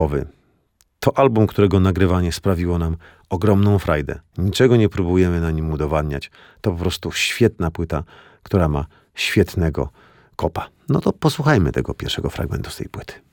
To album, którego nagrywanie sprawiło nam ogromną frajdę. Niczego nie próbujemy na nim udowadniać. To po prostu świetna płyta, która ma świetnego kopa. No to posłuchajmy tego pierwszego fragmentu z tej płyty.